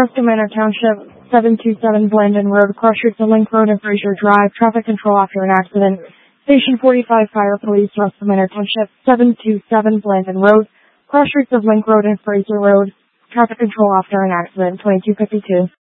Russell Manor Township, 727 Blandon Road, cross streets of Link Road and Fraser Drive. Traffic control after an accident. Station 45 Fire Police, Russell Manor Township, 727 Blandon Road, cross streets of Link Road and Fraser Road. Traffic control after an accident, 2252.